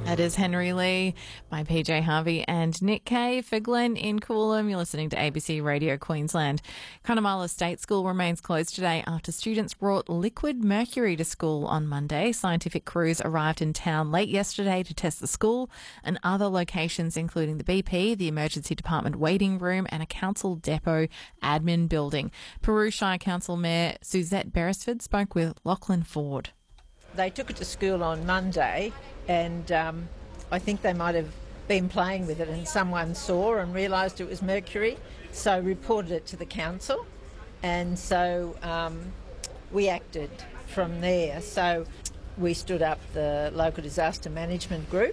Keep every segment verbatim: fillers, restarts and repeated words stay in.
That is Henry Lee by P J Harvey and Nick Kay. For Glenn in Coolum, you're listening to A B C Radio Queensland. Cunnamulla State School remains closed today after students brought liquid mercury to school on Monday. Scientific crews arrived in town late yesterday to test the school and other locations, including the B P, the Emergency Department waiting room and a council depot admin building. Peru Shire Council Mayor Suzette Beresford spoke with Lachlan Ford. They took it to school on Monday and um, I think they might have been playing with it and someone saw and realised it was mercury, so reported it to the council, and so um, we acted from there. So we stood up the local disaster management group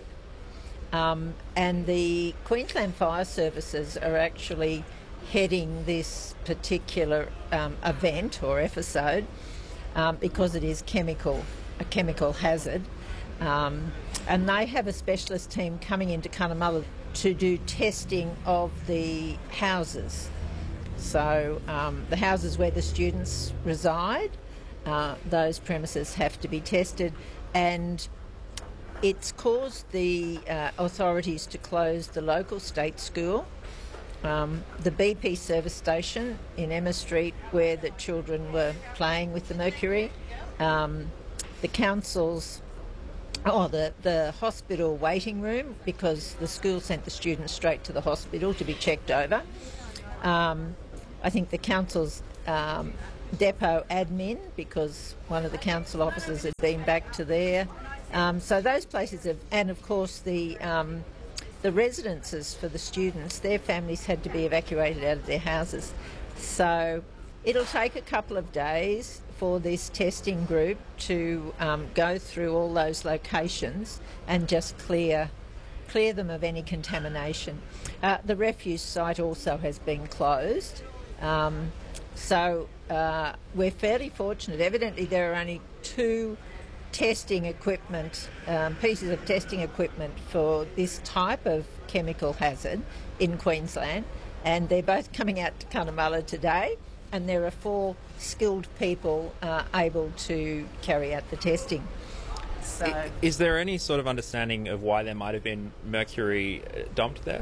um, and the Queensland Fire Services are actually heading this particular um, event or episode um, because it is chemical. a chemical hazard, um, and they have a specialist team coming into Cunnamulla to do testing of the houses. So um, the houses where the students reside, uh, those premises have to be tested, and it's caused the uh, authorities to close the local state school, um, the B P service station in Emma Street where the children were playing with the mercury, um, the council's, oh, the, the hospital waiting room, because the school sent the students straight to the hospital to be checked over. Um, I think the council's um, depot admin, because one of the council officers had been back to there. Um, so those places have, and of course the um, the residences for the students, their families had to be evacuated out of their houses. So it'll take a couple of days for this testing group to um, go through all those locations and just clear clear them of any contamination. Uh, the refuse site also has been closed, um, so uh, we're fairly fortunate. Evidently there are only two testing equipment, um, pieces of testing equipment for this type of chemical hazard in Queensland, and they're both coming out to Cunnamulla today. And there are four skilled people uh, able to carry out the testing. So, is there any sort of understanding of why there might have been mercury dumped there?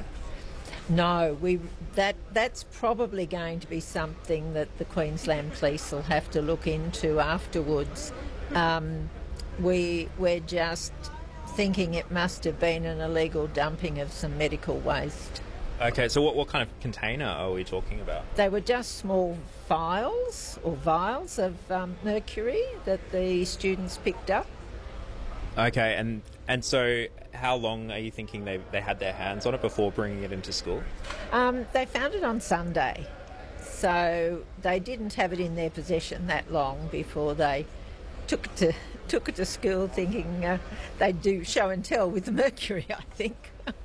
No, we that that's probably going to be something that the Queensland Police will have to look into afterwards. Um, we we're just thinking it must have been an illegal dumping of some medical waste. Okay, so what, what kind of container are we talking about? They were just small vials or vials of um, mercury that the students picked up. Okay, and and so how long are you thinking they they had their hands on it before bringing it into school? Um, they found it on Sunday, so they didn't have it in their possession that long before they took it to took it to school, thinking uh, they'd do show and tell with the mercury, I think.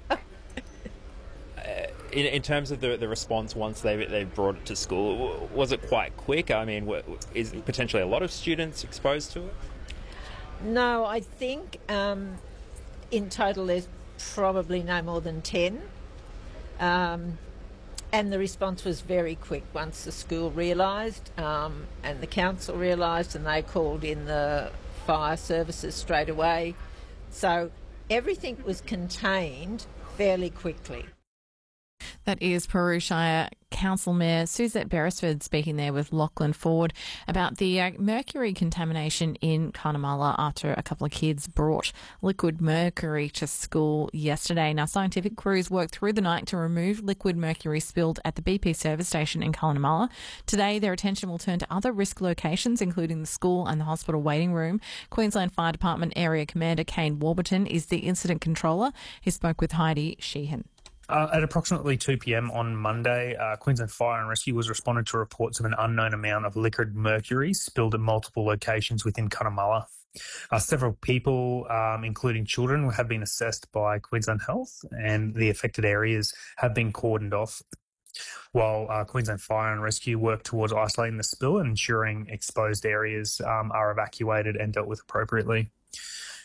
In, in terms of the, the response once they they brought it to school, was it quite quick? I mean, is potentially a lot of students exposed to it? No, I think um, in total there's probably no more than ten. Um, and the response was very quick once the school realised um, and the council realised, and they called in the fire services straight away. So everything was contained fairly quickly. That is Peru Shire Council Mayor Suzette Beresford speaking there with Lachlan Ford about the uh, mercury contamination in Cunnamulla after a couple of kids brought liquid mercury to school yesterday. Now, scientific crews worked through the night to remove liquid mercury spilled at the B P service station in Cunnamulla. Today, their attention will turn to other risk locations, including the school and the hospital waiting room. Queensland Fire Department Area Commander Kane Warburton is the incident controller. He spoke with Heidi Sheehan. Uh, at approximately two p.m. on Monday, uh, Queensland Fire and Rescue was responded to reports of an unknown amount of liquid mercury spilled at multiple locations within Cunnamulla. Uh, several people, um, including children, have been assessed by Queensland Health, and the affected areas have been cordoned off, while uh, Queensland Fire and Rescue work towards isolating the spill and ensuring exposed areas um, are evacuated and dealt with appropriately.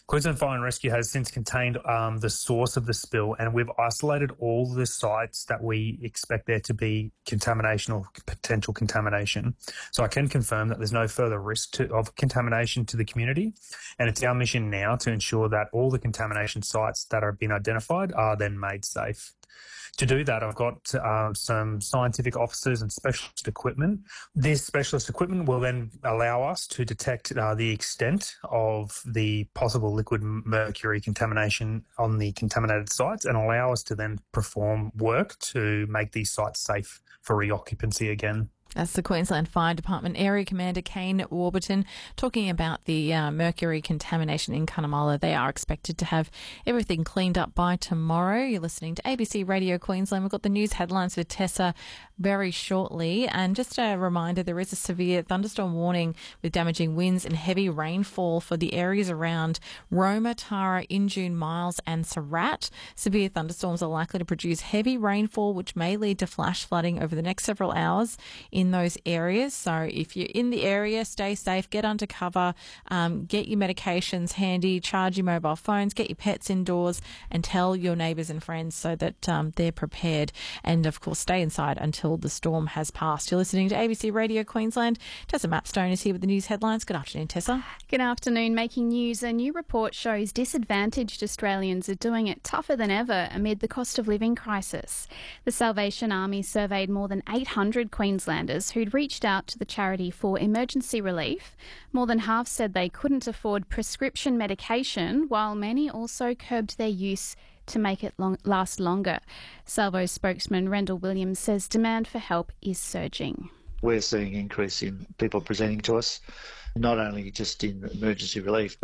Queensland Fire and Rescue has since contained um, the source of the spill, and we've isolated all the sites that we expect there to be contamination or potential contamination. So I can confirm that there's no further risk to, of contamination to the community, and it's our mission now to ensure that all the contamination sites that have been identified are then made safe. To do that, I've got um, some scientific officers and specialist equipment. This specialist equipment will then allow us to detect uh, the extent of the possible liquid mercury contamination on the contaminated sites and allow us to then perform work to make these sites safe for reoccupancy again. That's the Queensland Fire Department Area Commander Kane Warburton talking about the uh, mercury contamination in Cunnamulla. They are expected to have everything cleaned up by tomorrow. You're listening to A B C Radio Queensland. We've got the news headlines with Tessa very shortly. And just a reminder, there is a severe thunderstorm warning with damaging winds and heavy rainfall for the areas around Roma, Tara, Injune, Miles and Surat. Severe thunderstorms are likely to produce heavy rainfall, which may lead to flash flooding over the next several hours in those areas. So if you're in the area, stay safe, get under cover, um, get your medications handy, charge your mobile phones, get your pets indoors and tell your neighbours and friends so that um, they're prepared. And of course, stay inside until the storm has passed. You're listening to A B C Radio Queensland. Tessa Mapstone is here with the news headlines. Good afternoon, Tessa. Good afternoon. Making news. A new report shows disadvantaged Australians are doing it tougher than ever amid the cost of living crisis. The Salvation Army surveyed more than eight hundred Queenslanders who'd reached out to the charity for emergency relief. More than half said they couldn't afford prescription medication, while many also curbed their use to make it long- last longer. Salvo's spokesman Rendell Williams says demand for help is surging. We're seeing an increase in people presenting to us, not only just in emergency relief,